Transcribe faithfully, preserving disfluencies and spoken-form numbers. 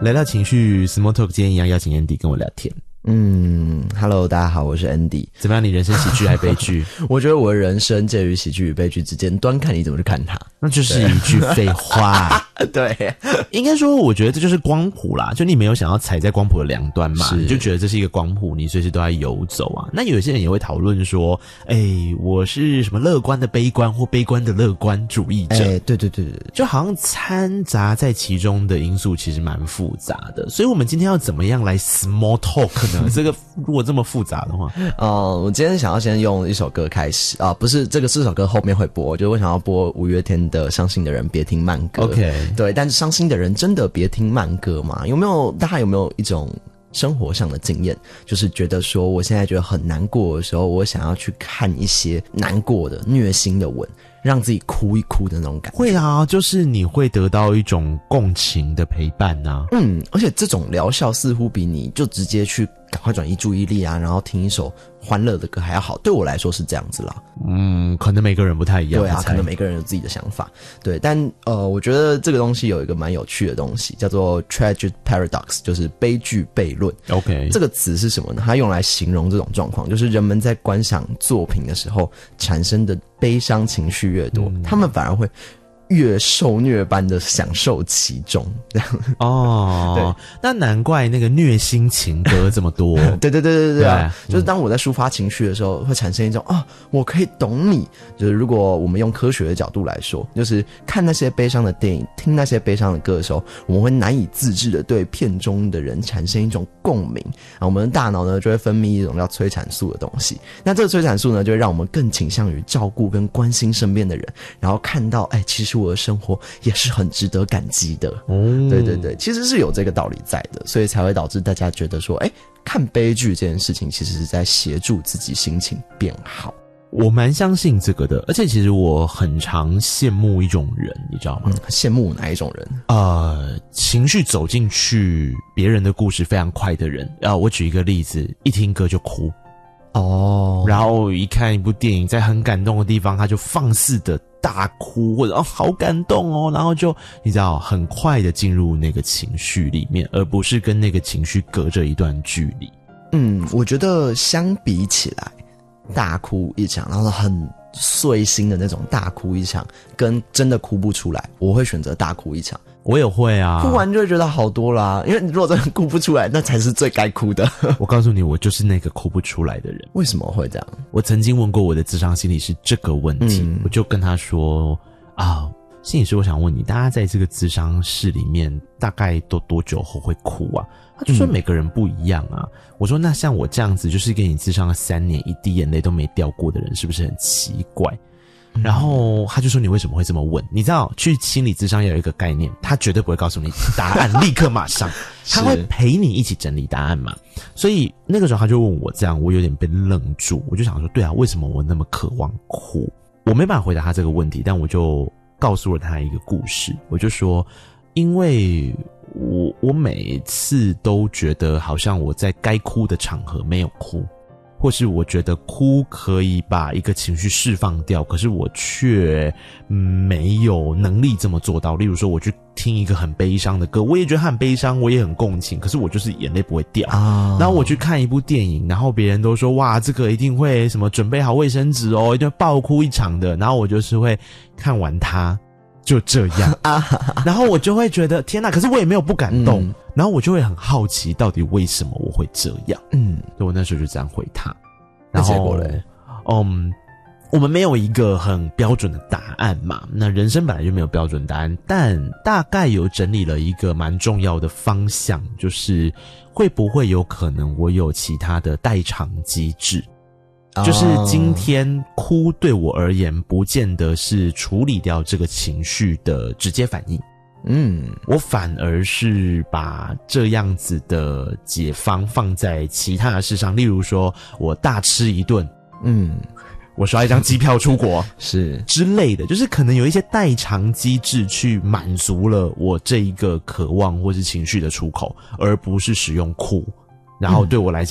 来到情绪 Small Talk， 今天一样邀请 Andy 跟我聊天。 嗯 ，Hello， 大家好，我是 Andy。 怎么样？你人生喜剧还悲剧？ 我觉得我的人生介于喜剧与悲剧之间，端看你怎么去看它。 那就是一句废话。 对， 应该说，我觉得这就是光谱啦。就你没有想要踩在光谱的两端嘛，你就觉得这是一个光谱，你随时都在游走啊。那有些人也会讨论说，哎、欸，我是什么乐观的悲观或悲观的乐观主义者？哎、 欸，对对对对， 就好像掺杂在其中的因素其实蛮复杂的。所以我们今天要怎么样来 small talk 呢？这个如果这么复杂的话， 哦、呃，我今天想要先用一首歌开始啊，不是这个这首歌后面会播，就是我想要播五月天的《伤心的人别听慢歌》。 OK。 对，但是伤心的人真的别听慢歌吗？有没有大家有没有一种生活上的经验，就是觉得说我现在觉得很难过的时候，我想要去看一些难过的虐心的文，让自己哭一哭的那种感觉？ 会啊，就是你会得到一种共情的陪伴啊。 嗯，而且这种疗效似乎比你就直接去赶快转移注意力啊，然后听一首欢乐的歌还要好。对我来说是这样子啦。 嗯，可能每个人不太一样。 对啊，可能每个人有自己的想法。对，但呃，我觉得这个东西有一个蛮有趣的东西，叫做 tragic paradox， 就是悲剧悖论。 OK， 这个词是什么呢？它用来形容这种状况，就是人们在观赏作品的时候产生的悲伤情绪越多，嗯、他们反而会越受虐般的享受其中。 哦，那难怪那个虐心情歌这么多。 对对对对对啊！ 对， 就是当我在抒发情绪的时候，会产生一种啊，我可以懂你。就是如果我们用科学的角度来说，就是看那些悲伤的电影，听那些悲伤的歌的时候，我们会难以自制的对片中的人产生一种共鸣啊，我们的大脑呢就会分泌一种叫催产素的东西。那这个催产素呢，就会让我们更倾向于照顾跟关心身边的人，然后看到，哎，其实我的生活也是很值得感激的。哦，对对对，其实是有这个道理在的，所以才会导致大家觉得说，哎，看悲剧这件事情其实是在协助自己心情变好。 我蛮相信这个的，而且其实我很常羡慕一种人，你知道吗？ 嗯，羡慕哪一种人？ 呃，情绪走进去别人的故事非常快的人啊、呃，我举一个例子，一听歌就哭。哦，然后一看一部电影，在很感动的地方，他就放肆的大哭，或者哦好感动哦，然后就你知道很快的进入那个情绪里面，而不是跟那个情绪隔着一段距离。 嗯，我觉得相比起来，大哭一场，然后很碎心的那种大哭一场，跟真的哭不出来，我会选择大哭一场。 我也会啊， 哭完就会觉得好多啦，因为你如果真的哭不出来，那才是最该哭的。 我告诉你，我就是那个哭不出来的人。 为什么会这样？ 我曾经问过我的諮商心理师这个问题，嗯、我就跟他说啊，心理师，我想问你，大家在这个諮商室里面大概都多久后会哭啊？他就说每个人不一样啊。嗯、我说那像我这样子，就是跟你諮商了三年，一滴眼泪都没掉过的人，是不是很奇怪？然后他就说你为什么会这么问？你知道去心理諮商有一个概念，他绝对不会告诉你答案立刻马上，他会陪你一起整理答案嘛。所以那个时候他就问我这样，我有点被愣住，我就想说对啊，为什么我那么渴望哭？我没办法回答他这个问题，但我就告诉了他一个故事，我就说因为我我每次都觉得好像我在该哭的场合没有哭，或是我觉得哭可以把一个情绪释放掉，可是我却没有能力这么做到。例如说我去听一个很悲伤的歌，我也觉得很悲伤，我也很共情，可是我就是眼泪不会掉啊。然后我去看一部电影，然后别人都说哇这个一定会什么准备好卫生纸哦，一定会爆哭一场的，然后我就是会看完它就这样然后我就会觉得天哪，可是我也没有不感动、嗯、然后我就会很好奇到底为什么我会这样。嗯，所以我那时候就这样回他。然后结果嘞， 嗯，我们没有一个很标准的答案嘛，那人生本来就没有标准答案，但大概有整理了一个蛮重要的方向，就是会不会有可能我有其他的代偿机制，就是今天哭对我而言不见得是处理掉这个情绪的直接反应，嗯，我反而是把这样子的解方放在其他的事上，例如说我大吃一顿，嗯，我刷一张机票出国是之类的，就是可能有一些代偿机制去满足了我这一个渴望或是情绪的出口，而不是使用哭，然后对我来讲